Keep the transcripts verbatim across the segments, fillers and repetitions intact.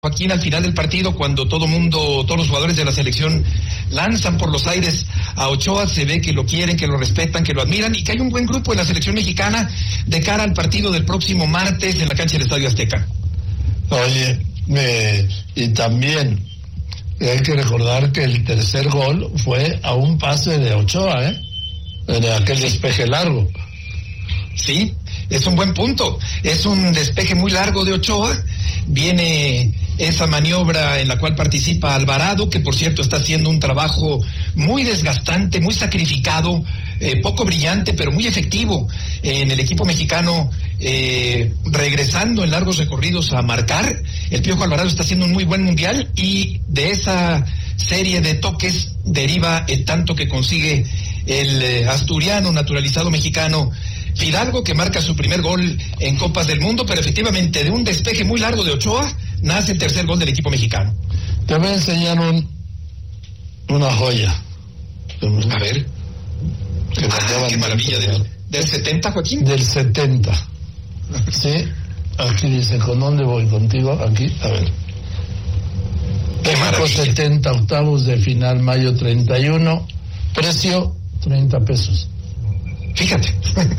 Joaquín, al final del partido, cuando todo mundo, todos los jugadores de la selección lanzan por los aires a Ochoa, se ve que lo quieren, que lo respetan, que lo admiran y que hay un buen grupo en la selección mexicana de cara al partido del próximo martes en la cancha del Estadio Azteca. Oye, eh, y también hay que recordar que el tercer gol fue a un pase de Ochoa, ¿eh? En aquel despeje largo. Sí, es un buen punto. Es un despeje muy largo de Ochoa. Viene esa maniobra en la cual participa Alvarado, que por cierto está haciendo un trabajo muy desgastante, muy sacrificado, eh, poco brillante, pero muy efectivo en el equipo mexicano, eh, regresando en largos recorridos a marcar. El Piojo Alvarado está haciendo un muy buen mundial y de esa serie de toques deriva el tanto que consigue el eh, asturiano naturalizado mexicano Fidalgo, que marca su primer gol en Copas del Mundo, pero efectivamente de un despeje muy largo de Ochoa nace el tercer gol del equipo mexicano. Te voy a enseñar un, una joya. A ver. Que ah, qué maravilla. Del, ¿Del setenta, Joaquín? Del setenta. Sí. Aquí dice, ¿con dónde voy contigo? Aquí, a ver. México setenta, octavos de final, mayo treinta y uno. Precio, treinta pesos. Fíjate.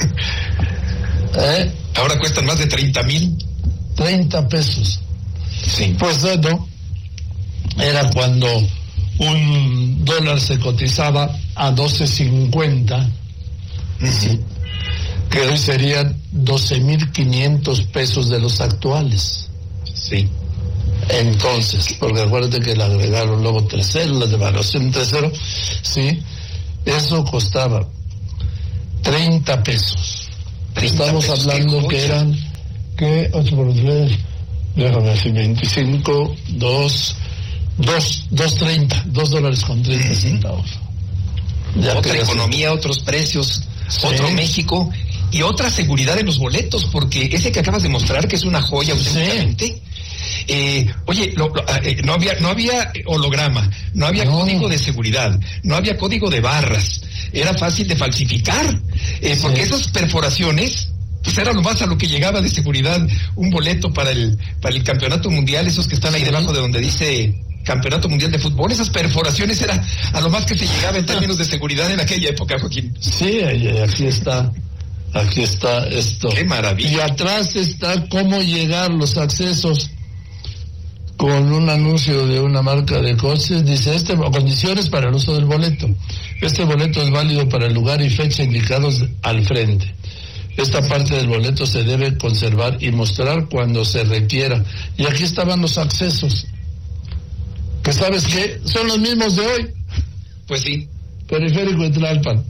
¿Eh? Ahora cuestan más de treinta mil. treinta pesos. Sí. Pues bueno, era cuando un dólar se cotizaba a doce cincuenta, uh-huh. que hoy serían doce mil quinientos pesos de los actuales. Sí. Entonces, porque acuérdate que le agregaron luego tres ceros, la devaluación tres ceros, sí, eso costaba treinta pesos. treinta Estamos pesos, hablando que eran, que ocho por tres, déjame decir, veinticinco, dos, dos, dos treinta, dos dólares con treinta uh-huh. centavos. Ya otra economía, así. Otros precios, sí. Otro México y otra seguridad en los boletos, porque ese que acabas de mostrar, que es una joya auténticamente. Sí. Eh, oye, lo, lo, eh, no había no había holograma, no había no. código de seguridad, no había código de barras, era fácil de falsificar, eh, sí. porque esas perforaciones, pues era lo más a lo que llegaba de seguridad un boleto para el para el campeonato mundial, esos que están ahí sí. debajo de donde dice Campeonato Mundial de Fútbol, esas perforaciones era a lo más que se llegaba en términos de seguridad en aquella época, Joaquín. Sí, aquí está, aquí está esto. Qué maravilla. Y atrás está cómo llegar los accesos. Con un anuncio de una marca de coches, dice, este condiciones para el uso del boleto. Este boleto es válido para el lugar y fecha indicados al frente. Esta parte del boleto se debe conservar y mostrar cuando se requiera. Y aquí estaban los accesos. ¿Que sabes qué? Son los mismos de hoy. Pues sí. Periférico de Tlalpan.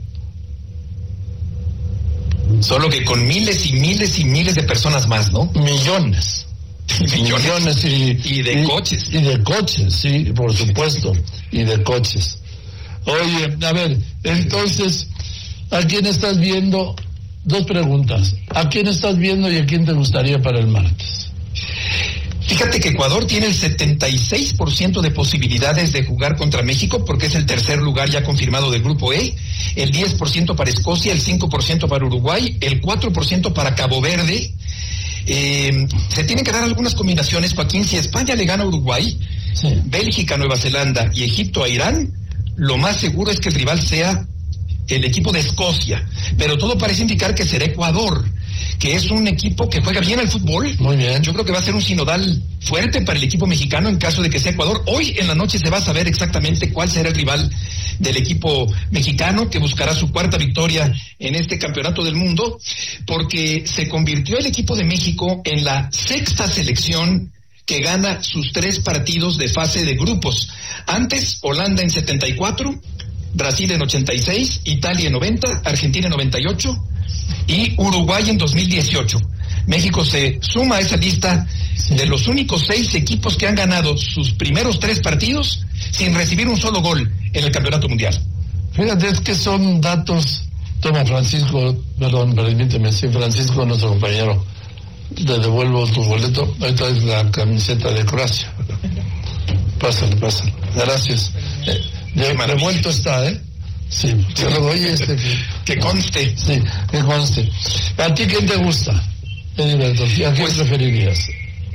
Solo que con miles y miles y miles de personas más, ¿no? Millones. Millones, millones y, y de y, coches. Y de coches, sí, por supuesto. Y de coches. Oye, a ver, entonces, ¿a quién estás viendo? Dos preguntas. ¿A quién estás viendo y a quién te gustaría para el martes? Fíjate que Ecuador tiene el setenta y seis por ciento de posibilidades de jugar contra México porque es el tercer lugar ya confirmado del grupo E, el diez por ciento para Escocia, el cinco por ciento para Uruguay, el cuatro por ciento para Cabo Verde. Eh, se tienen que dar algunas combinaciones, Joaquín. Si España le gana a Uruguay, sí. Bélgica, Nueva Zelanda y Egipto a Irán, lo más seguro es que el rival sea el equipo de Escocia, pero todo parece indicar que será Ecuador, que es un equipo que juega bien al fútbol. Muy bien. Yo creo que va a ser un sinodal fuerte para el equipo mexicano en caso de que sea Ecuador. Hoy en la noche se va a saber exactamente cuál será el rival del equipo mexicano, que buscará su cuarta victoria en este campeonato del mundo, porque se convirtió el equipo de México en la sexta selección que gana sus tres partidos de fase de grupos. Antes, Holanda en setenta y cuatro, Brasil en ochenta y seis, Italia en noventa, Argentina en noventa y ocho y Uruguay en dos mil dieciocho. México se suma a esa lista de los únicos seis equipos que han ganado sus primeros tres partidos sin recibir un solo gol en el campeonato mundial. Fíjate, es que son datos. Toma, Francisco, perdón, permíteme, sí, Francisco, nuestro compañero, te devuelvo tu boleto. Ahí traes la camiseta de Croacia. Pásale, pásale. Gracias. Eh, de, revuelto está, ¿eh? Sí, te lo doy este. Que, que conste. Sí, que conste. ¿A ti quién te gusta, Heriberto? ¿A quién pues, preferirías?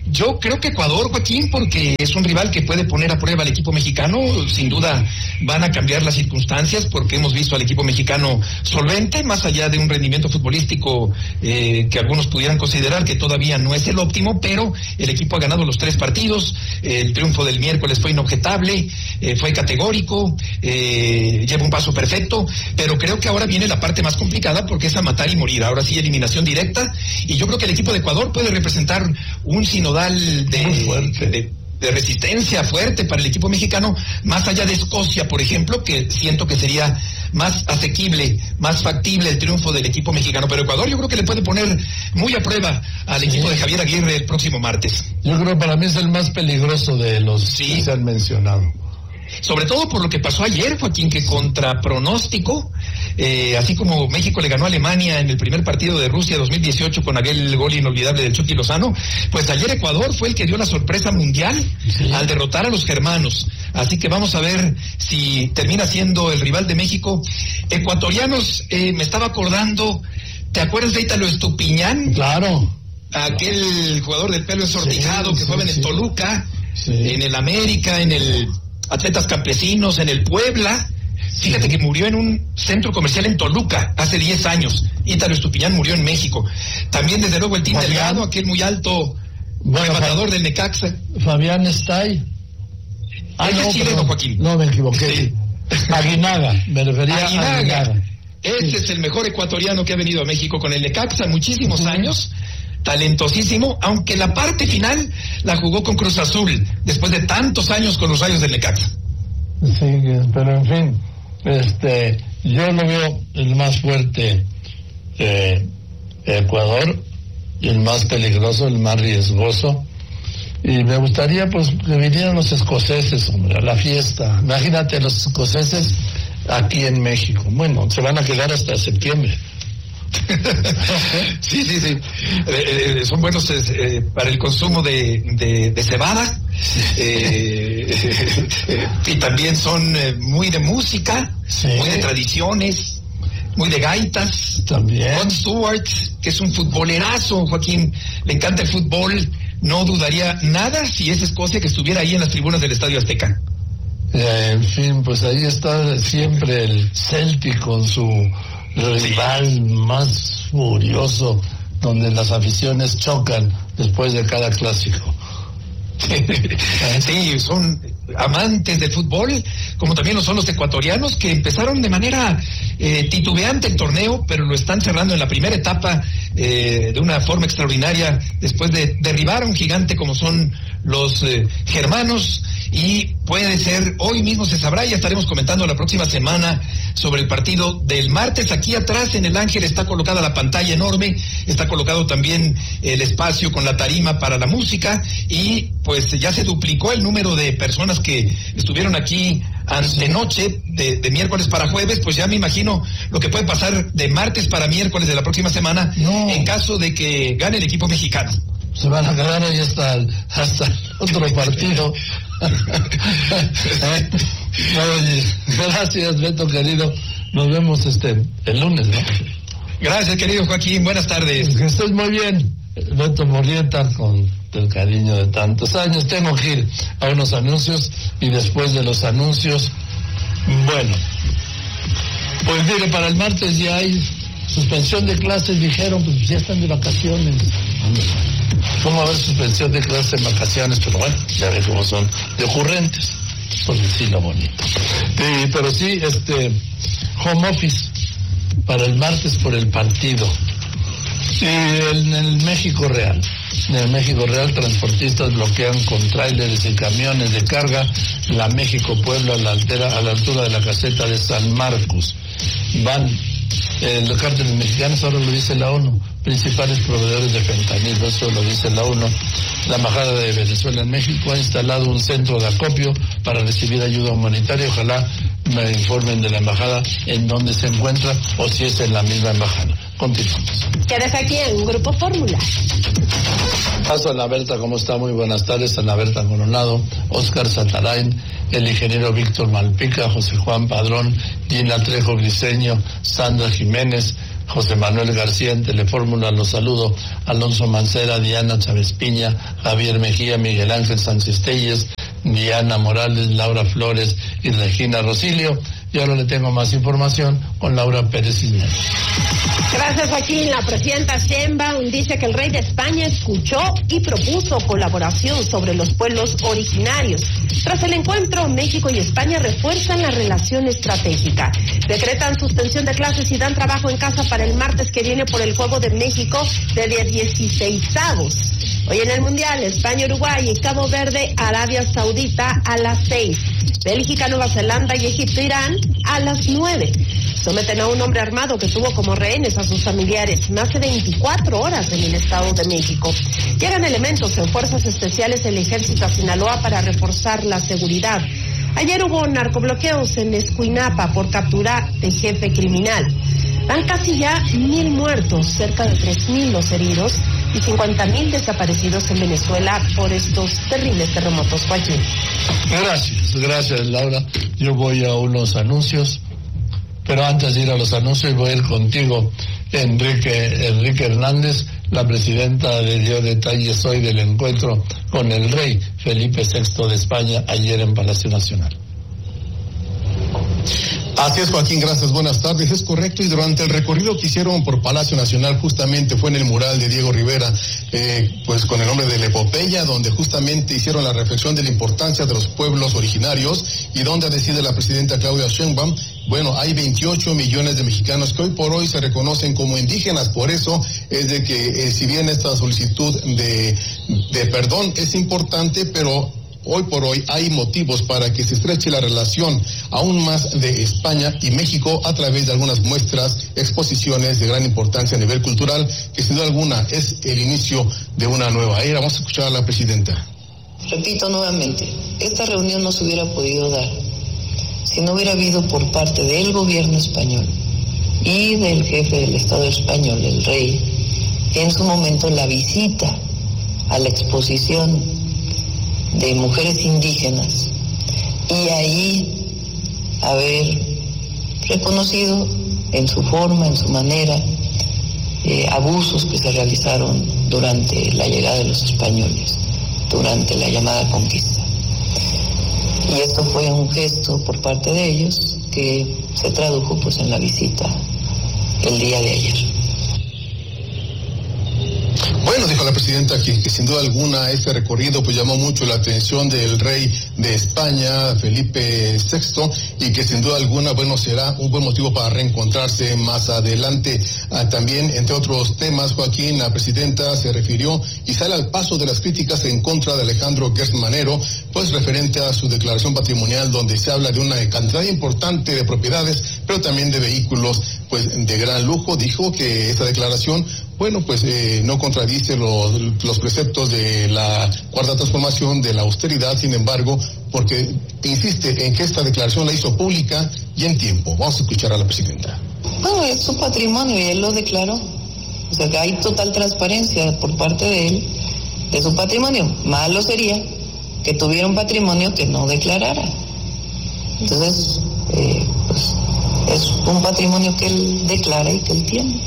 Yo creo que Ecuador, Joaquín, porque es un rival que puede poner a prueba al equipo mexicano. Sin duda van a cambiar las circunstancias, porque hemos visto al equipo mexicano solvente, más allá de un rendimiento futbolístico eh, que algunos pudieran considerar que todavía no es el óptimo, pero el equipo ha ganado los tres partidos. El triunfo del miércoles fue inobjetable, eh, fue categórico, eh, lleva un paso perfecto, pero creo que ahora viene la parte más complicada, porque es a matar y morir. Ahora sí, eliminación directa, y yo creo que el equipo de Ecuador puede representar un sinodal de, de, de resistencia fuerte para el equipo mexicano, más allá de Escocia, por ejemplo, que siento que sería más asequible, más factible el triunfo del equipo mexicano. Pero Ecuador yo creo que le puede poner muy a prueba al sí. equipo de Javier Aguirre el próximo martes. Yo creo que para mí es el más peligroso de los sí. que se han mencionado. Sobre todo por lo que pasó ayer, Joaquín, que contra pronóstico, eh, así como México le ganó a Alemania en el primer partido de Rusia dos mil dieciocho con aquel gol inolvidable del Chucky Lozano, pues ayer Ecuador fue el que dio la sorpresa mundial sí. al derrotar a los germanos. Así que vamos a ver si termina siendo el rival de México. Ecuatorianos, eh, me estaba acordando, ¿te acuerdas de Ítalo Estupiñán? Claro. Aquel jugador del pelo ensortijado sí, que sí, juega en sí. el Toluca, sí. en el América, en el Atletas Campesinos, en el Puebla. Fíjate que murió en un centro comercial en Toluca hace diez años. Ítalo Estupiñán murió en México. También, desde luego, el Team Delgado, aquel muy alto bueno, matador del Necaxa. Fabián Stay. Ah, no, es chileno, perdón. Joaquín. No, me equivoqué. Sí. Aguinaga, me refería Aguinaga. a Aguinaga. Este sí. es el mejor ecuatoriano que ha venido a México con el Necaxa, muchísimos sí. años. Talentosísimo, aunque la parte final la jugó con Cruz Azul, después de tantos años con los Rayos del Necaxa. Sí, pero en fin, este, yo lo veo el más fuerte eh, Ecuador, y el más peligroso, el más riesgoso, y me gustaría pues que vinieran los escoceses, hombre, a la fiesta. Imagínate los escoceses aquí en México. Bueno, se van a quedar hasta septiembre. sí, sí, sí. Eh, eh, son buenos eh, para el consumo de, de, de cebada. Eh, eh, y también son eh, muy de música, sí. muy de tradiciones, muy de gaitas. También. Rod Stewart, que es un futbolerazo, Joaquín, le encanta el fútbol. No dudaría nada si es Escocia que estuviera ahí en las tribunas del Estadio Azteca. Eh, en fin, pues ahí está siempre el Celtic con su rival sí. más furioso, donde las aficiones chocan después de cada clásico. Sí, son amantes del fútbol, como también lo son los ecuatorianos, que empezaron de manera eh, titubeante el torneo, pero lo están cerrando en la primera etapa eh, de una forma extraordinaria, después de derribar a un gigante como son los eh, germanos. Y puede ser, hoy mismo se sabrá, y ya estaremos comentando la próxima semana sobre el partido del martes. Aquí atrás en el Ángel está colocada la pantalla enorme, está colocado también el espacio con la tarima para la música, y pues ya se duplicó el número de personas que estuvieron aquí antenoche, de, de miércoles para jueves. Pues ya me imagino lo que puede pasar de martes para miércoles de la próxima semana, no. en caso de que gane el equipo mexicano. Se van a quedar ahí hasta el, hasta el otro partido. Oye, gracias, Beto, querido. Nos vemos este el lunes, ¿no? Gracias, querido Joaquín. Buenas tardes. Que estés muy bien. Beto Murrieta, con el cariño de tantos años. Tengo que ir a unos anuncios, y después de los anuncios, bueno, pues mire, para el martes ya hay suspensión de clases, dijeron, pues ya están de vacaciones. ¿Cómo va a haber suspensión de clases en vacaciones? Pero bueno, ya ve cómo son de ocurrentes, por decirlo bonito. Sí, pero sí, este, home office para el martes por el partido. Y en el México Real, en el México Real, transportistas bloquean con tráileres y camiones de carga la México-Puebla a la, altera, a la altura de la caseta de San Marcos. Van eh, los cárteles mexicanos, ahora lo dice la ONU, principales proveedores de fentanilo, eso lo dice la ONU. La Embajada de Venezuela en México ha instalado un centro de acopio para recibir ayuda humanitaria. Ojalá me informen de la embajada en dónde se encuentra, o si es en la misma embajada. Continuamos. Quedes aquí en Grupo Fórmula. Paso Ana Berta, ¿cómo está? Muy buenas tardes. Ana Berta Coronado, Oscar Satarain, el ingeniero Víctor Malpica, José Juan Padrón, Gina Trejo Briceño, Sandra Jiménez, José Manuel García en Telefórmula, los saludo, Alonso Mancera, Diana Chávez Piña, Javier Mejía, Miguel Ángel Sánchez Telles, Diana Morales, Laura Flores y Regina Rosilio. Y ahora le tengo más información con Laura Pérez Cisneros. Gracias, Joaquín. La presidenta Sheinbaum dice que el rey de España escuchó y propuso colaboración sobre los pueblos originarios. Tras el encuentro, México y España refuerzan la relación estratégica. Decretan suspensión de clases y dan trabajo en casa para el martes que viene por el Juego de México de dieciseisavos. Hoy en el Mundial, España, Uruguay y Cabo Verde, Arabia Saudita a las seis. Bélgica, Nueva Zelanda y Egipto, Irán a las nueve. Someten a un hombre armado que tuvo como rehenes a sus familiares más de veinticuatro horas en el Estado de México. Llegan elementos en fuerzas especiales del Ejército a Sinaloa para reforzar la seguridad. Ayer hubo narcobloqueos en Escuinapa por captura de jefe criminal. Van casi ya mil muertos, cerca de tres mil los heridos y cincuenta mil desaparecidos en Venezuela por estos terribles terremotos. Joaquín. Gracias, gracias Laura. Yo voy a unos anuncios, pero antes de ir a los anuncios voy a ir contigo, Enrique, Enrique Hernández. La presidenta le dio detalles hoy del encuentro con el rey Felipe sexto de España ayer en Palacio Nacional. Así es, Joaquín, gracias, buenas tardes. Es correcto, y durante el recorrido que hicieron por Palacio Nacional, justamente fue en el mural de Diego Rivera, eh, pues con el nombre de la epopeya, donde justamente hicieron la reflexión de la importancia de los pueblos originarios y donde decide la presidenta Claudia Sheinbaum, bueno, hay veintiocho millones de mexicanos que hoy por hoy se reconocen como indígenas. Por eso es de que eh, si bien esta solicitud de, de perdón es importante, pero hoy por hoy hay motivos para que se estreche la relación aún más de España y México a través de algunas muestras, exposiciones de gran importancia a nivel cultural, que sin duda alguna es el inicio de una nueva era. Vamos a escuchar a la presidenta. Repito nuevamente, esta reunión no se hubiera podido dar si no hubiera habido por parte del gobierno español y del jefe del Estado español, el rey, en su momento la visita a la exposición de mujeres indígenas y ahí haber reconocido en su forma, en su manera, eh, abusos que se realizaron durante la llegada de los españoles, durante la llamada conquista. Y esto fue un gesto por parte de ellos que se tradujo pues en la visita el día de ayer. Bueno, dijo la presidenta que, que sin duda alguna este recorrido pues llamó mucho la atención del rey de España, Felipe sexto, y que sin duda alguna, bueno, será un buen motivo para reencontrarse más adelante. Ah, también, entre otros temas, Joaquín, la presidenta se refirió y sale al paso de las críticas en contra de Alejandro Gertz Manero, pues referente a su declaración patrimonial, donde se habla de una cantidad importante de propiedades, pero también de vehículos pues de gran lujo. Dijo que esa declaración, bueno, pues eh, no contradice los, los preceptos de la cuarta transformación, de la austeridad, sin embargo, porque insiste en que esta declaración la hizo pública y en tiempo. Vamos a escuchar a la presidenta. Bueno, es su patrimonio y él lo declaró. O sea que hay total transparencia por parte de él de su patrimonio. Malo sería que tuviera un patrimonio que no declarara. Entonces, eh, pues es un patrimonio que él declara y que él tiene.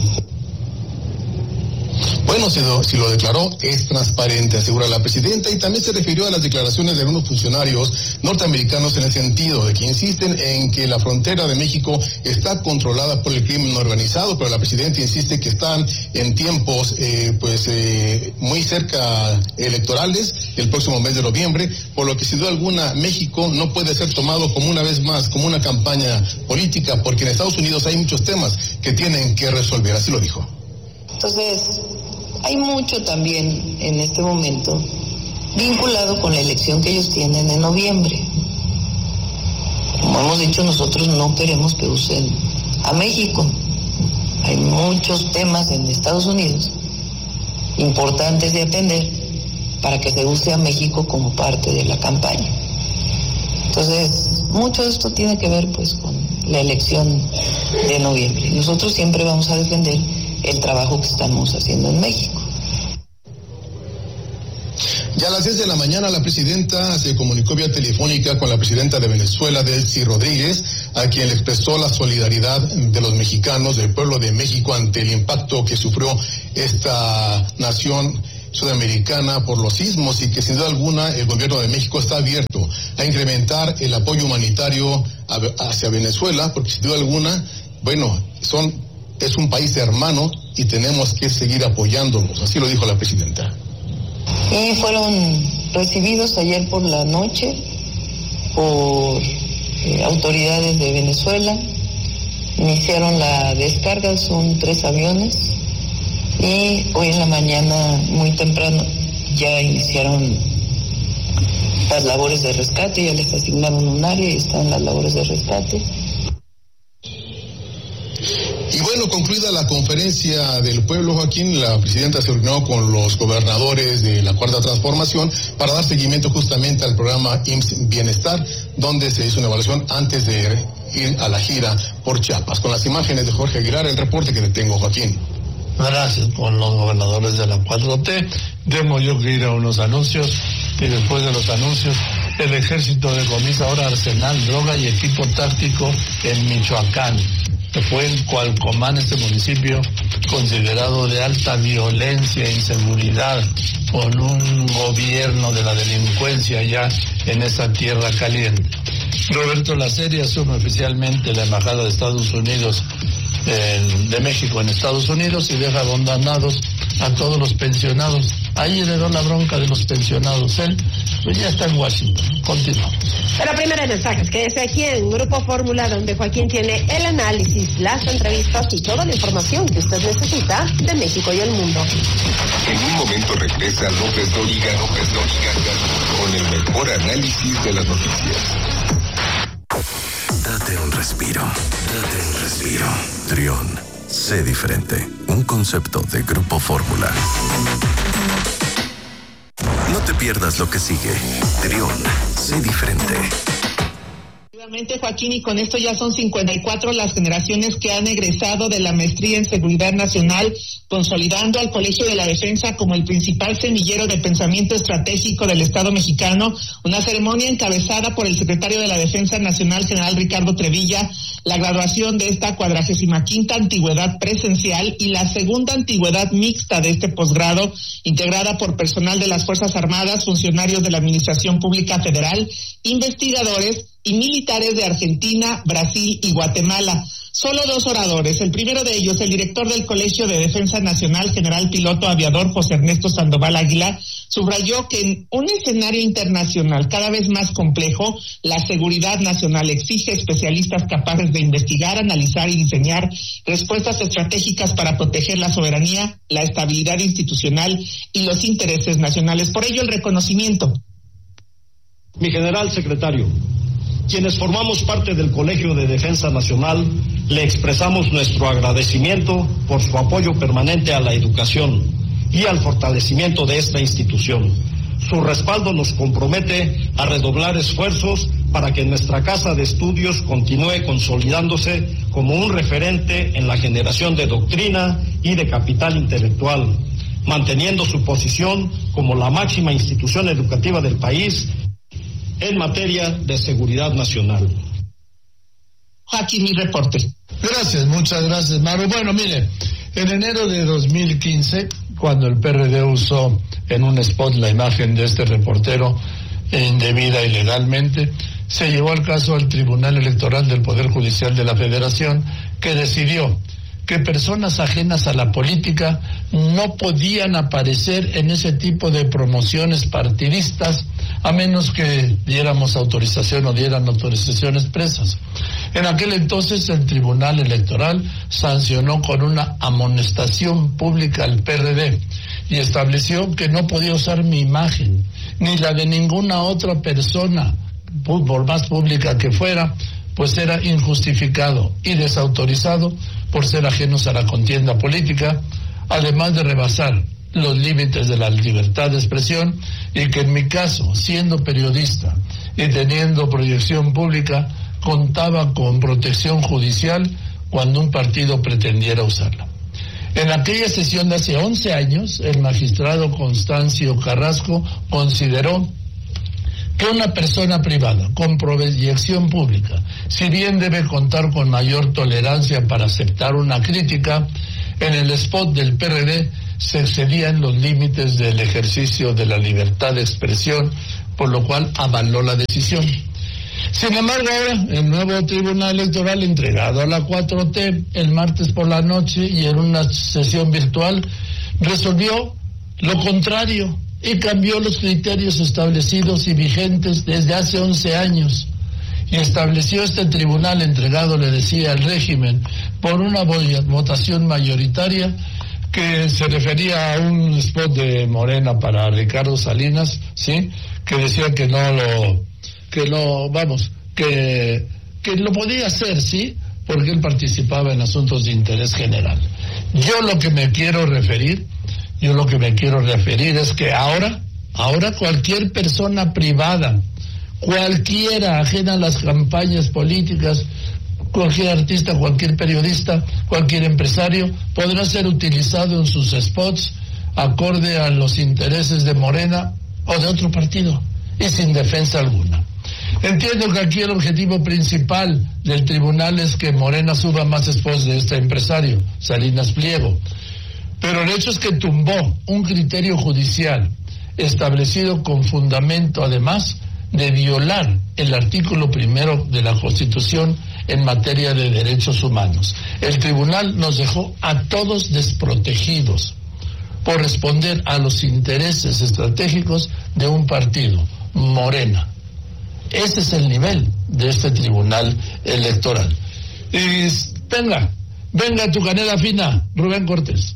Bueno, si lo, si lo declaró, es transparente, asegura la presidenta, y también se refirió a las declaraciones de algunos funcionarios norteamericanos en el sentido de que insisten en que la frontera de México está controlada por el crimen organizado, pero la presidenta insiste que están en tiempos eh, pues eh, muy cerca electorales, el próximo mes de noviembre, por lo que sin duda alguna México no puede ser tomado como una vez más, como una campaña política, porque en Estados Unidos hay muchos temas que tienen que resolver, así lo dijo. Entonces, hay mucho también en este momento vinculado con la elección que ellos tienen en noviembre. Como hemos dicho, nosotros no queremos que usen a México. Hay muchos temas en Estados Unidos importantes de atender para que se use a México como parte de la campaña. Entonces, mucho de esto tiene que ver pues con la elección de noviembre. Nosotros siempre vamos a defender el trabajo que estamos haciendo en México. Ya a las diez de la mañana la presidenta se comunicó vía telefónica con la presidenta de Venezuela, Delcy Rodríguez, a quien le expresó la solidaridad de los mexicanos, del pueblo de México, ante el impacto que sufrió esta nación sudamericana por los sismos, y que sin duda alguna el gobierno de México está abierto a incrementar el apoyo humanitario hacia Venezuela, porque sin duda alguna, bueno, son es un país hermano y tenemos que seguir apoyándolos, así lo dijo la presidenta. Y fueron recibidos ayer por la noche por eh, autoridades de Venezuela. Iniciaron la descarga, son tres aviones, y hoy en la mañana muy temprano ya iniciaron las labores de rescate, ya les asignaron un área y están las labores de rescate. Y bueno, concluida la conferencia del pueblo, Joaquín, la presidenta se reunió con los gobernadores de la Cuarta Transformación para dar seguimiento justamente al programa I M S S Bienestar, donde se hizo una evaluación antes de ir a la gira por Chiapas. Con las imágenes de Jorge Aguilar, el reporte que le tengo, Joaquín. Gracias. Con los gobernadores de la cuatro T, debo yo que ir a unos anuncios, y después de los anuncios, el ejército decomisa ahora arsenal, droga y equipo táctico en Michoacán, que fue en Cualcomán, este municipio considerado de alta violencia e inseguridad por un gobierno de la delincuencia ya en esa tierra caliente. Roberto Lacerri asume oficialmente la Embajada de Estados Unidos, eh, de México en Estados Unidos, y deja abandonados a todos los pensionados. Ahí heredó la bronca de los pensionados. Él pues ya está en Washington. Continuamos. Pero primero en mensajes, quédese aquí en Grupo Fórmula, donde Joaquín tiene el análisis, las entrevistas y toda la información que usted necesita de México y el mundo. En un momento regresa López Dóriga, López Dóriga, con el mejor análisis de las noticias. Date un respiro, date un respiro. Trión, sé diferente. Un concepto de Grupo Fórmula. No te pierdas lo que sigue. Trión, sé diferente. Joaquín, y con esto ya son cincuenta y cuatro las generaciones que han egresado de la maestría en Seguridad Nacional, consolidando al Colegio de la Defensa como el principal semillero de pensamiento estratégico del Estado mexicano. Una ceremonia encabezada por el secretario de la Defensa Nacional, general Ricardo Trevilla, la graduación de esta cuadragésima quinta antigüedad presencial y la segunda antigüedad mixta de este posgrado, integrada por personal de las Fuerzas Armadas, funcionarios de la Administración Pública Federal, investigadores y militares de Argentina, Brasil y Guatemala. Solo dos oradores. El primero de ellos, el director del Colegio de Defensa Nacional, general piloto aviador José Ernesto Sandoval Águila, subrayó que en un escenario internacional cada vez más complejo, la seguridad nacional exige especialistas capaces de investigar, analizar y diseñar respuestas estratégicas para proteger la soberanía, la estabilidad institucional y los intereses nacionales. Por ello, el reconocimiento. Mi general secretario, quienes formamos parte del Colegio de Defensa Nacional, le expresamos nuestro agradecimiento por su apoyo permanente a la educación y al fortalecimiento de esta institución. Su respaldo nos compromete a redoblar esfuerzos para que nuestra casa de estudios continúe consolidándose como un referente en la generación de doctrina y de capital intelectual, manteniendo su posición como la máxima institución educativa del país en materia de seguridad nacional. Aquí mi reporte. Gracias, muchas gracias, Mario. Bueno, mire, en enero de dos mil quince, cuando el P R D usó en un spot la imagen de este reportero indebida y legalmente, se llevó el caso al Tribunal Electoral del Poder Judicial de la Federación, que decidió que personas ajenas a la política no podían aparecer en ese tipo de promociones partidistas a menos que diéramos autorización o dieran autorización expresas. En aquel entonces el Tribunal Electoral sancionó con una amonestación pública al P R D y estableció que no podía usar mi imagen ni la de ninguna otra persona, por más pública que fuera, pues era injustificado y desautorizado por ser ajenos a la contienda política, además de rebasar los límites de la libertad de expresión, y que en mi caso, siendo periodista y teniendo proyección pública, contaba con protección judicial cuando un partido pretendiera usarla. En aquella sesión de hace once años, el magistrado Constancio Carrasco consideró que una persona privada con proyección pública, si bien debe contar con mayor tolerancia para aceptar una crítica, en el spot del P R D se excedían los límites del ejercicio de la libertad de expresión, por lo cual avaló la decisión. Sin embargo, ahora el nuevo Tribunal Electoral, entregado a la cuatro T el martes por la noche y en una sesión virtual, resolvió lo contrario y cambió los criterios establecidos y vigentes desde hace once años. Y estableció este tribunal, entregado, le decía, al régimen por una votación mayoritaria, que se refería a un spot de Morena para Ricardo Salinas, ¿sí?, que decía que no lo, que no, vamos, que, que lo podía hacer, ¿sí?, porque él participaba en asuntos de interés general. Yo lo que me quiero referir, yo lo que me quiero referir es que ahora, ahora cualquier persona privada, cualquiera ajena a las campañas políticas, cualquier artista, cualquier periodista, cualquier empresario, podrá ser utilizado en sus spots acorde a los intereses de Morena o de otro partido y sin defensa alguna. Entiendo que aquí el objetivo principal del tribunal es que Morena suba más spots de este empresario, Salinas Pliego, pero el hecho es que tumbó un criterio judicial establecido con fundamento, además de violar el artículo primero de la Constitución en materia de derechos humanos. El tribunal nos dejó a todos desprotegidos por responder a los intereses estratégicos de un partido, Morena. Ese es el nivel de este tribunal electoral. Y venga, venga tu canela fina, Rubén Cortés.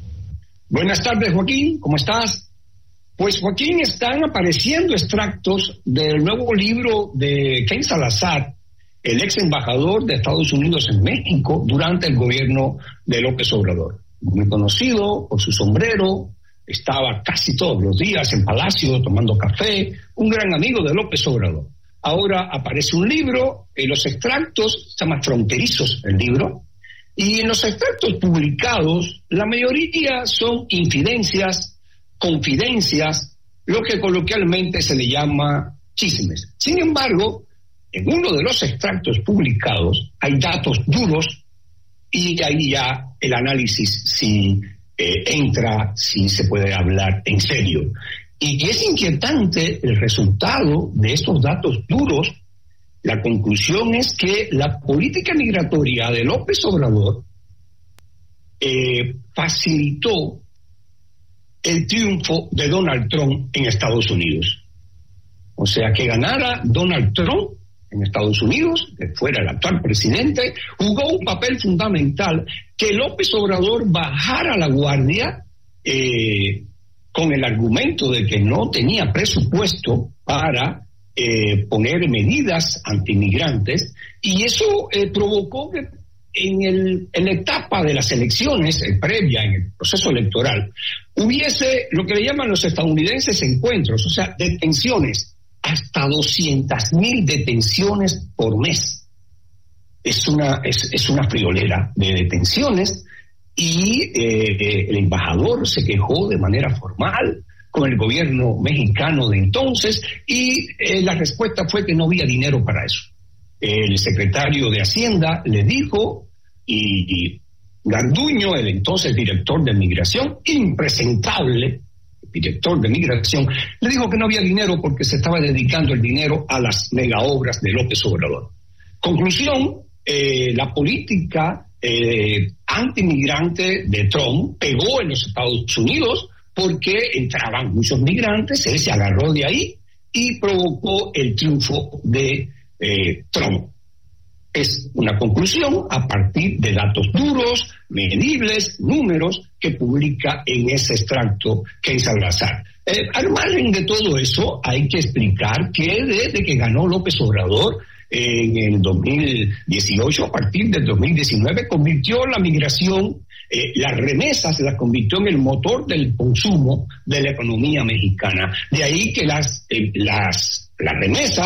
Buenas tardes, Joaquín, ¿cómo estás? Pues, Joaquín, están apareciendo extractos del nuevo libro de Ken Salazar, el ex embajador de Estados Unidos en México durante el gobierno de López Obrador. Muy conocido por su sombrero, estaba casi todos los días en Palacio tomando café, un gran amigo de López Obrador. Ahora aparece un libro, en los extractos, se llama Fronterizos el libro, y en los extractos publicados, la mayoría son infidencias, confidencias, lo que coloquialmente se le llama chismes. Sin embargo, en uno de los extractos publicados hay datos duros y ahí ya el análisis si eh, entra, si se puede hablar en serio. Y es inquietante el resultado de estos datos duros. La conclusión es que la política migratoria de López Obrador eh, facilitó el triunfo de Donald Trump en Estados Unidos. O sea, que ganara Donald Trump en Estados Unidos, que fuera el actual presidente, jugó un papel fundamental, que López Obrador bajara la guardia eh, con el argumento de que no tenía presupuesto para eh, poner medidas antimigrantes, y eso eh, provocó que en, el, en la etapa de las elecciones, eh, previa, en el proceso electoral, hubiese lo que le llaman los estadounidenses encuentros, o sea, detenciones, hasta doscientas mil detenciones por mes. Es una, es, es una friolera de detenciones, y eh, el embajador se quejó de manera formal con el gobierno mexicano de entonces, y eh, la respuesta fue que no había dinero para eso. El secretario de Hacienda le dijo, y, y Garduño, el entonces director de Migración, impresentable director de Migración, le dijo que no había dinero porque se estaba dedicando el dinero a las megaobras de López Obrador. Conclusión, eh, la política eh, antimigrante de Trump pegó en los Estados Unidos porque entraban muchos migrantes, él se agarró de ahí y provocó el triunfo de eh, Trump. Es una conclusión a partir de datos duros, medibles, números que publica en ese extracto Ken Salazar. Eh, al margen de todo eso, hay que explicar que desde que ganó López Obrador eh, en el dos mil dieciocho, a partir del dos mil diecinueve, convirtió la migración, eh, las remesas, las convirtió en el motor del consumo de la economía mexicana. De ahí que las, eh, las, las remesas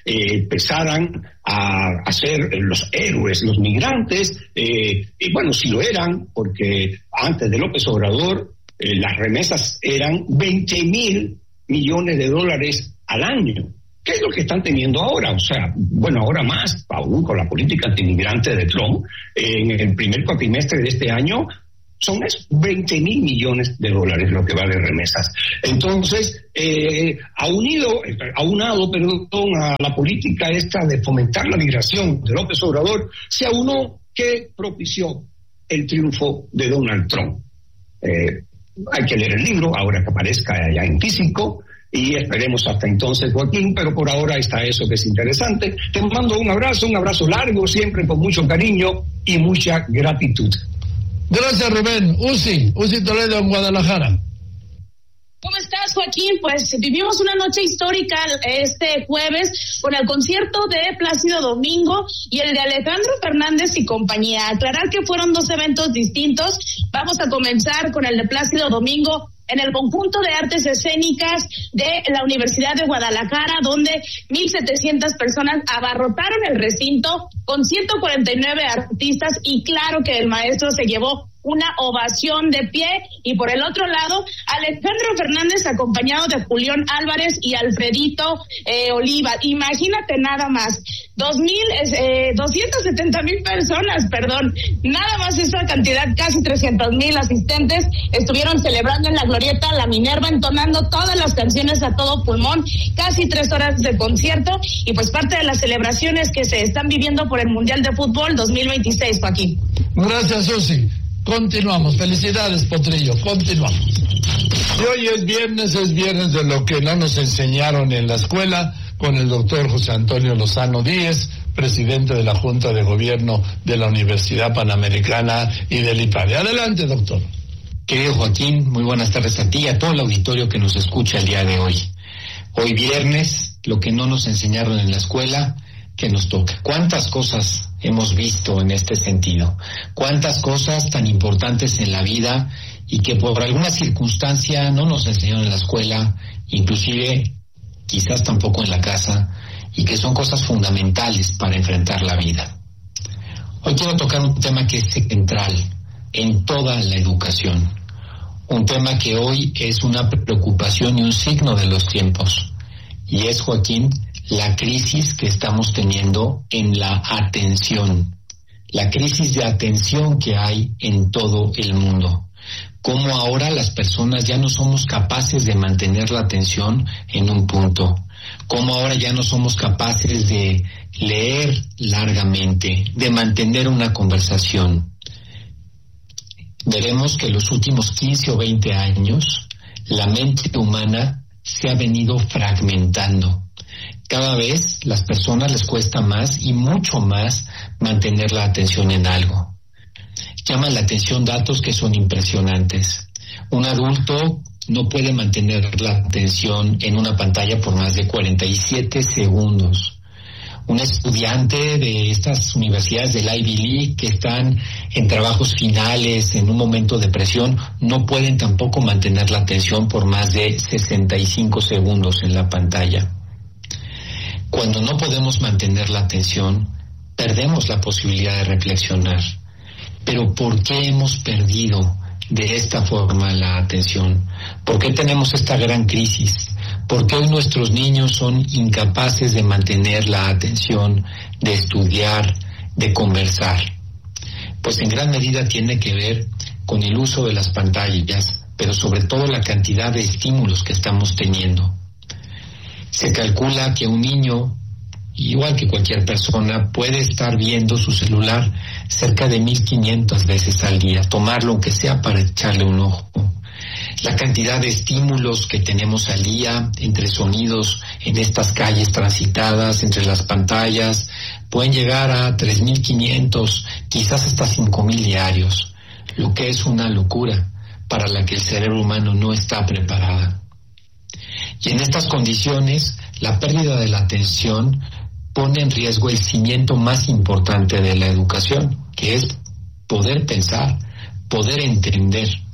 eh, empezaran a, a ser los héroes, los migrantes, eh, y bueno, si lo eran, porque antes de López Obrador eh, las remesas eran veinte mil millones de dólares al año. ¿Qué es lo que están teniendo ahora? O sea, bueno, ahora más, aún con la política antimigrante de Trump, eh, en el primer cuatrimestre de este año, son esos veinte mil millones de dólares lo que va de remesas. Entonces, eh, aunido, aunado, perdón, a la política esta de fomentar la migración de López Obrador, se aunó que propició el triunfo de Donald Trump. Eh, hay que leer el libro, ahora que aparezca allá en físico, y esperemos hasta entonces, Joaquín, pero por ahora está eso que es interesante. Te mando un abrazo, un abrazo largo, siempre con mucho cariño y mucha gratitud. Gracias, Rubén. Uzi, Uzi Toledo en Guadalajara. ¿Cómo estás, Joaquín? Pues vivimos una noche histórica este jueves con el concierto de Plácido Domingo y el de Alejandro Fernández y compañía. Aclarar que fueron dos eventos distintos. Vamos a comenzar con el de Plácido Domingo en el conjunto de artes escénicas de la Universidad de Guadalajara, donde mil setecientas personas abarrotaron el recinto con ciento cuarenta y nueve artistas, y claro que el maestro se llevó una ovación de pie. Y por el otro lado, Alejandro Fernández acompañado de Julián Álvarez y Alfredito eh, Oliva. Imagínate nada más, dos mil, eh, doscientas setenta mil personas, perdón, nada más esa cantidad, casi trescientos mil asistentes estuvieron celebrando en la Glorieta La Minerva, entonando todas las canciones a todo pulmón, casi tres horas de concierto, y pues parte de las celebraciones que se están viviendo por el Mundial de Fútbol dos mil veintiséis, Joaquín. Gracias, Susi. Continuamos. Felicidades, Potrillo. Continuamos. Y hoy es viernes, es viernes de lo que no nos enseñaron en la escuela, con el doctor José Antonio Lozano Díez, presidente de la Junta de Gobierno de la Universidad Panamericana y del IPADE. Adelante, doctor. Querido Joaquín, muy buenas tardes a ti y a todo el auditorio que nos escucha el día de hoy. Hoy viernes, lo que no nos enseñaron en la escuela, que nos toca. ¿Cuántas cosas hemos visto en este sentido? ¿Cuántas cosas tan importantes en la vida y que por alguna circunstancia no nos enseñaron en la escuela, inclusive quizás tampoco en la casa, y que son cosas fundamentales para enfrentar la vida? Hoy quiero tocar un tema que es central en toda la educación, un tema que hoy es una preocupación y un signo de los tiempos, y es, Joaquín, la crisis que estamos teniendo en la atención, la crisis de atención que hay en todo el mundo. Cómo ahora las personas ya no somos capaces de mantener la atención en un punto, cómo ahora ya no somos capaces de leer largamente, de mantener una conversación. Veremos que en los últimos quince o veinte años la mente humana se ha venido fragmentando. Cada vez las personas les cuesta más y mucho más mantener la atención en algo. Llaman la atención datos que son impresionantes. Un adulto no puede mantener la atención en una pantalla por más de cuarenta y siete segundos. Un estudiante de estas universidades del Ivy League que están en trabajos finales, en un momento de presión, no pueden tampoco mantener la atención por más de sesenta y cinco segundos en la pantalla. Cuando no podemos mantener la atención, perdemos la posibilidad de reflexionar. Pero ¿por qué hemos perdido de esta forma la atención? ¿Por qué tenemos esta gran crisis? ¿Por qué hoy nuestros niños son incapaces de mantener la atención, de estudiar, de conversar? Pues en gran medida tiene que ver con el uso de las pantallas, pero sobre todo la cantidad de estímulos que estamos teniendo. Se calcula que un niño, igual que cualquier persona, puede estar viendo su celular cerca de mil quinientas veces al día, tomarlo aunque sea para echarle un ojo. La cantidad de estímulos que tenemos al día, entre sonidos en estas calles transitadas, entre las pantallas, pueden llegar a tres mil quinientos, quizás hasta cinco mil diarios, lo que es una locura para la que el cerebro humano no está preparada. Y en estas condiciones, la pérdida de la atención pone en riesgo el cimiento más importante de la educación, que es poder pensar, poder entender.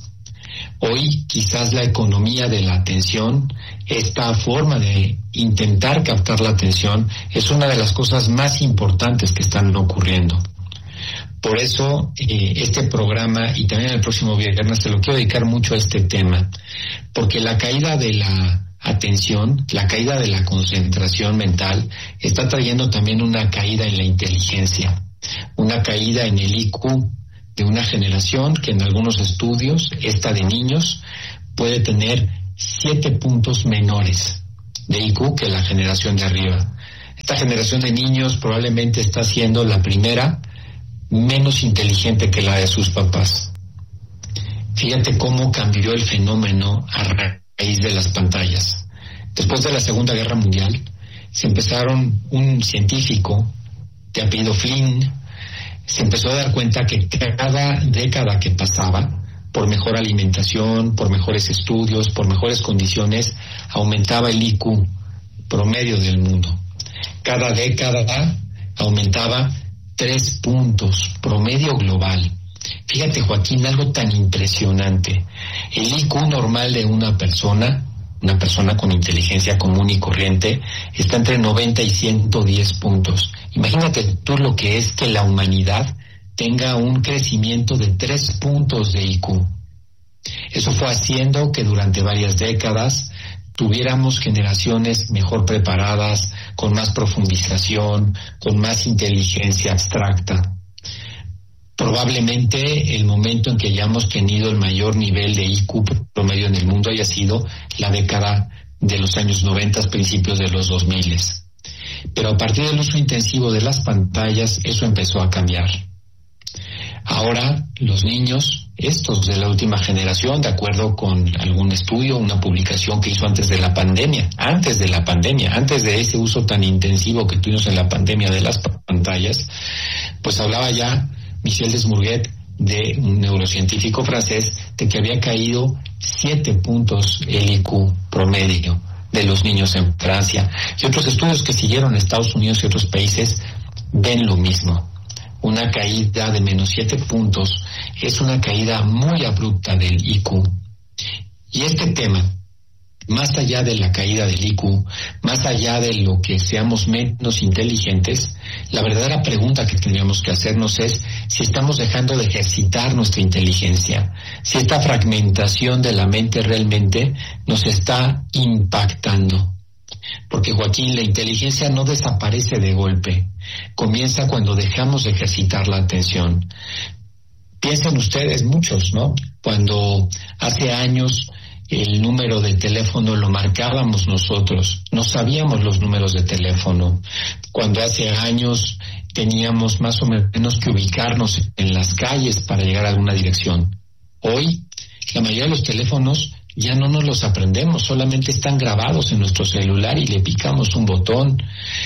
Hoy quizás la economía de la atención, esta forma de intentar captar la atención, es una de las cosas más importantes que están ocurriendo. Por eso eh, este programa, y también el próximo viernes, se lo quiero dedicar mucho a este tema, porque la caída de la atención, la caída de la concentración mental, está trayendo también una caída en la inteligencia, una caída en el I Q de una generación que en algunos estudios, esta de niños, puede tener siete puntos menores de I Q que la generación de arriba. Esta generación de niños probablemente está siendo la primera menos inteligente que la de sus papás. Fíjate cómo cambió el fenómeno a raíz de las pantallas. Después de la Segunda Guerra Mundial, se empezaron, un científico de apellido Flynn, se empezó a dar cuenta que cada década que pasaba, por mejor alimentación, por mejores estudios, por mejores condiciones, aumentaba el I Q promedio del mundo. Cada década aumentaba tres puntos, promedio global. Fíjate, Joaquín, algo tan impresionante. El I Q normal de una persona, una persona con inteligencia común y corriente, está entre noventa y ciento diez puntos. Imagínate tú lo que es que la humanidad tenga un crecimiento de tres puntos de I Q. Eso fue haciendo que durante varias décadas tuviéramos generaciones mejor preparadas, con más profundización, con más inteligencia abstracta. Probablemente el momento en que hayamos tenido el mayor nivel de I Q promedio en el mundo haya sido la década de los años noventa, principios de los dos mil. Pero a partir del uso intensivo de las pantallas, eso empezó a cambiar. Ahora los niños, estos de la última generación, de acuerdo con algún estudio, una publicación que hizo antes de la pandemia, antes de la pandemia, antes de ese uso tan intensivo que tuvimos en la pandemia de las pantallas, pues hablaba ya Michel Desmourguet, de un neurocientífico francés, de que había caído siete puntos el I Q promedio de los niños en Francia. Y otros estudios que siguieron en Estados Unidos y otros países ven lo mismo. Una caída de menos siete puntos es una caída muy abrupta del I Q. Y este tema, más allá de la caída del I Q, más allá de lo que seamos menos inteligentes, la verdadera pregunta que tendríamos que hacernos es si estamos dejando de ejercitar nuestra inteligencia, si esta fragmentación de la mente realmente nos está impactando. Porque, Joaquín, la inteligencia no desaparece de golpe, comienza cuando dejamos de ejercitar la atención. Piensen ustedes, muchos, ¿no? Cuando hace años el número de teléfono lo marcábamos nosotros, no sabíamos los números de teléfono. Cuando hace años teníamos más o menos que ubicarnos en las calles para llegar a alguna dirección. Hoy, la mayoría de los teléfonos ya no nos los aprendemos, solamente están grabados en nuestro celular y le picamos un botón.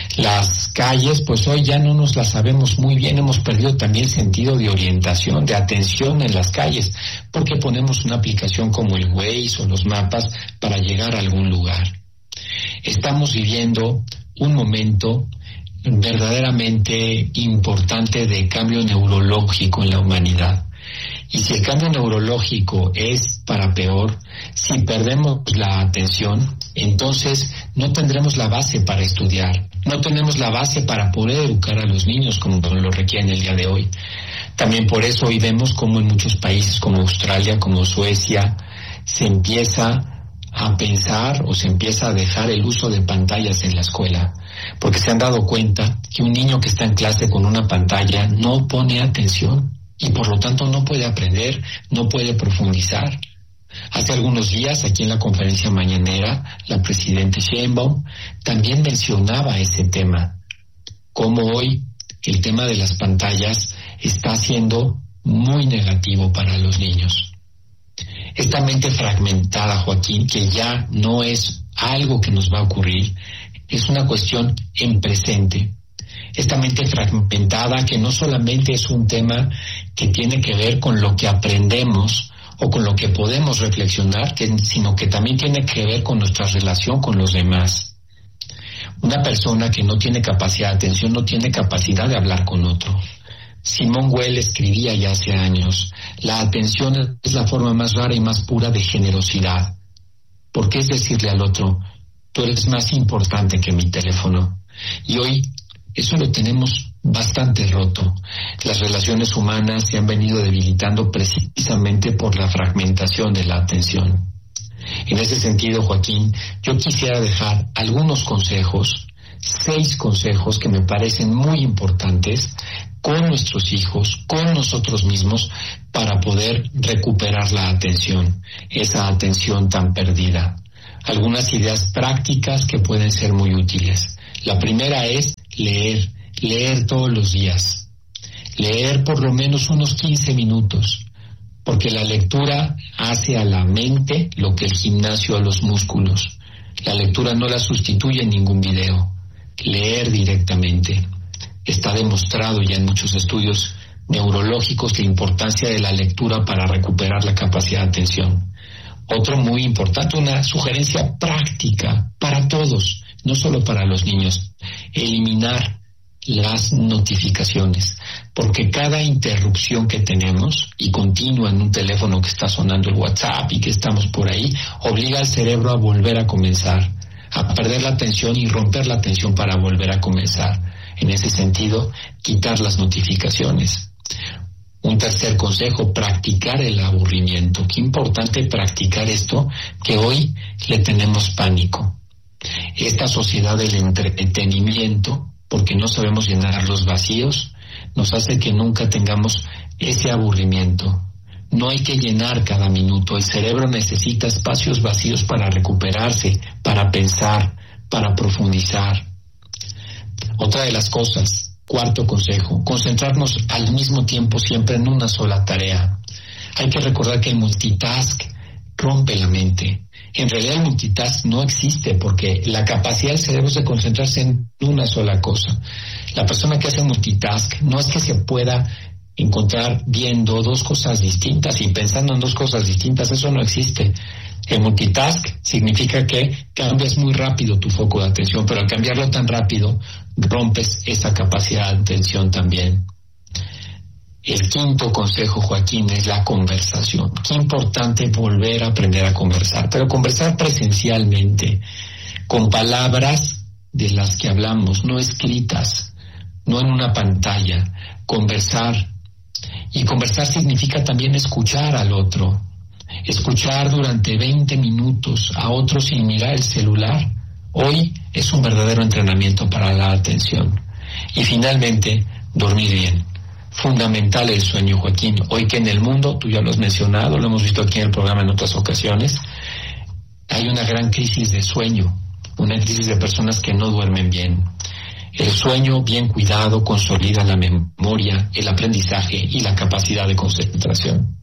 Las calles, pues hoy ya no nos las sabemos muy bien, hemos perdido también sentido de orientación, de atención en las calles, porque ponemos una aplicación como el Waze o los mapas para llegar a algún lugar. Estamos viviendo un momento verdaderamente importante de cambio neurológico en la humanidad. Y si el cambio neurológico es para peor, si perdemos la atención, entonces no tendremos la base para estudiar, no tenemos la base para poder educar a los niños como lo requieren el día de hoy. También por eso hoy vemos como en muchos países como Australia, como Suecia, se empieza a pensar o se empieza a dejar el uso de pantallas en la escuela, porque se han dado cuenta que un niño que está en clase con una pantalla no pone atención. Y por lo tanto no puede aprender, no puede profundizar. Hace algunos días, aquí en la conferencia mañanera, la presidenta Sheinbaum también mencionaba ese tema, cómo hoy el tema de las pantallas está siendo muy negativo para los niños. Esta mente fragmentada, Joaquín, que ya no es algo que nos va a ocurrir, es una cuestión en presente. Esta mente fragmentada que no solamente es un tema que tiene que ver con lo que aprendemos o con lo que podemos reflexionar, que, sino que también tiene que ver con nuestra relación con los demás. Una persona que no tiene capacidad de atención no tiene capacidad de hablar con otro. Simone Weil escribía ya hace años, la atención es la forma más rara y más pura de generosidad, porque es decirle al otro, tú eres más importante que mi teléfono. Y hoy eso lo tenemos bastante roto. Las relaciones humanas se han venido debilitando precisamente por la fragmentación de la atención. En ese sentido, Joaquín, yo quisiera dejar algunos consejos, seis consejos que me parecen muy importantes con nuestros hijos, con nosotros mismos, para poder recuperar la atención, esa atención tan perdida. Algunas ideas prácticas que pueden ser muy útiles. La primera es leer, leer todos los días. Leer por lo menos unos quince minutos, porque la lectura hace a la mente lo que el gimnasio a los músculos. La lectura no la sustituye en ningún video. Leer directamente. Está demostrado ya en muchos estudios neurológicos la importancia de la lectura para recuperar la capacidad de atención. Otro muy importante, una sugerencia práctica para todos, no solo para los niños, eliminar las notificaciones, porque cada interrupción que tenemos y continua en un teléfono que está sonando el WhatsApp y que estamos por ahí, obliga al cerebro a volver a comenzar, a perder la atención y romper la atención para volver a comenzar. En ese sentido, quitar las notificaciones. Un tercer consejo, practicar el aburrimiento. Qué importante practicar esto, que hoy le tenemos pánico. Esta sociedad del entretenimiento, porque no sabemos llenar los vacíos, nos hace que nunca tengamos ese aburrimiento. No hay que llenar cada minuto. El cerebro necesita espacios vacíos para recuperarse, para pensar, para profundizar. Otra de las cosas, cuarto consejo, concentrarnos al mismo tiempo siempre en una sola tarea. Hay que recordar que el multitask rompe la mente. En realidad el multitask no existe porque la capacidad del cerebro es de concentrarse en una sola cosa. La persona que hace multitask no es que se pueda encontrar viendo dos cosas distintas y pensando en dos cosas distintas, eso no existe. El multitask significa que cambias muy rápido tu foco de atención, pero al cambiarlo tan rápido, rompes esa capacidad de atención también. El quinto consejo, Joaquín, es la conversación. Qué importante volver a aprender a conversar, pero conversar presencialmente, con palabras de las que hablamos, no escritas, no en una pantalla. Conversar. Y conversar significa también escuchar al otro. Escuchar durante veinte minutos a otro sin mirar el celular, hoy es un verdadero entrenamiento para la atención. Y finalmente, dormir bien. Fundamental el sueño, Joaquín. Hoy que en el mundo, tú ya lo has mencionado, lo hemos visto aquí en el programa en otras ocasiones, hay una gran crisis de sueño, una crisis de personas que no duermen bien. El sueño bien cuidado consolida la memoria, el aprendizaje y la capacidad de concentración.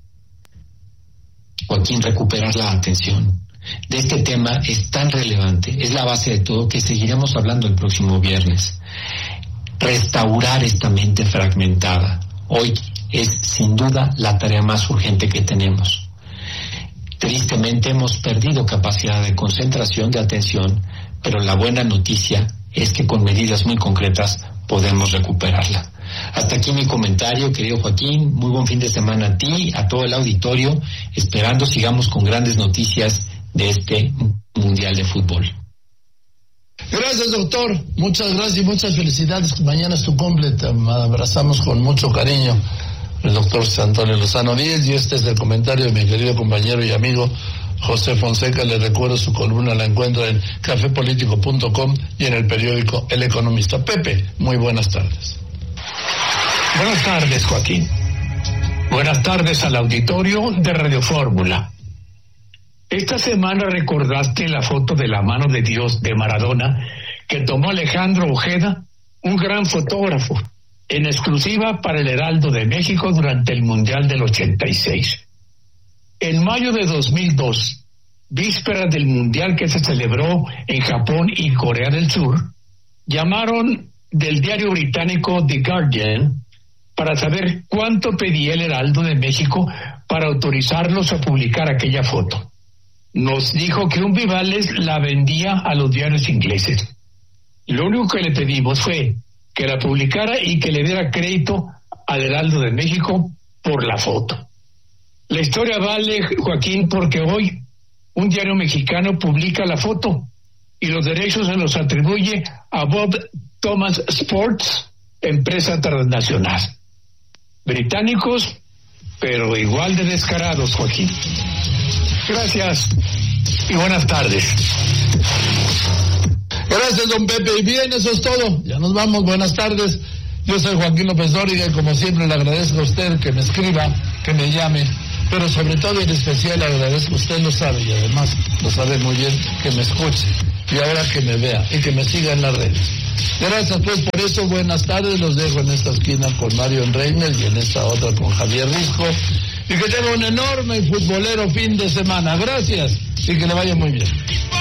Joaquín, recuperar la atención. De este tema es tan relevante, es la base de todo, que seguiremos hablando el próximo viernes. Restaurar esta mente fragmentada. Hoy es sin duda la tarea más urgente que tenemos. Tristemente hemos perdido capacidad de concentración, de atención, pero la buena noticia es que con medidas muy concretas podemos recuperarla. Hasta aquí mi comentario, querido Joaquín. Muy buen fin de semana a ti, a todo el auditorio, esperando sigamos con grandes noticias de este Mundial de Fútbol. Gracias, doctor. Muchas gracias y muchas felicidades. Mañana es tu cumple, te abrazamos con mucho cariño. El doctor Antonio Lozano Díez, y este es el comentario de mi querido compañero y amigo José Fonseca. Le recuerdo su columna, la encuentra en café político punto com y en el periódico El Economista. Pepe, muy buenas tardes. Buenas tardes, Joaquín. Buenas tardes al auditorio de Radio Fórmula. Esta semana recordaste la foto de la mano de Dios de Maradona que tomó Alejandro Ojeda, un gran fotógrafo, en exclusiva para el Heraldo de México durante el Mundial del ochenta y seis. En mayo de dos mil dos, víspera del Mundial que se celebró en Japón y Corea del Sur, llamaron del diario británico The Guardian para saber cuánto pedía el Heraldo de México para autorizarlos a publicar aquella foto. Nos dijo que un Vivales la vendía a los diarios ingleses. Lo único que le pedimos fue que la publicara y que le diera crédito al Heraldo de México por la foto. La historia vale, Joaquín, porque hoy un diario mexicano publica la foto y los derechos se los atribuye a Bob Thomas Sports, empresa transnacional. Británicos, pero igual de descarados, Joaquín. Gracias y buenas tardes. Gracias, don Pepe. Y bien, eso es todo. Ya nos vamos. Buenas tardes. Yo soy Joaquín López Dóriga y como siempre le agradezco a usted que me escriba, que me llame, pero sobre todo y en especial le agradezco, usted lo sabe y además lo sabe muy bien, que me escuche y ahora que me vea y que me siga en las redes. Gracias pues por eso, buenas tardes, los dejo en esta esquina con Mario Reiner y en esta otra con Javier Risco y que tenga un enorme y futbolero fin de semana. Gracias y que le vaya muy bien.